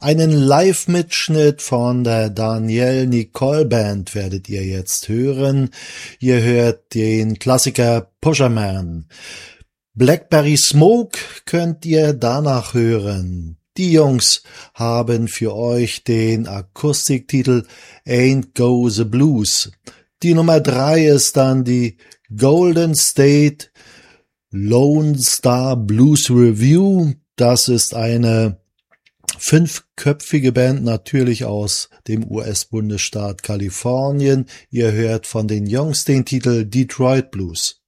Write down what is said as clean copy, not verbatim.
Einen Live-Mitschnitt von der Danielle Nicole Band werdet ihr jetzt hören. Ihr hört den Klassiker Pusherman. Blackberry Smoke könnt ihr danach hören. Die Jungs haben für euch den Akustiktitel Ain't Go the Blues. Die Nummer 3 ist dann die Golden State Lone Star Blues Review. Das ist eine 5-köpfige Band, natürlich aus dem US-Bundesstaat Kalifornien. Ihr hört von den Jungs den Titel Detroit Blues.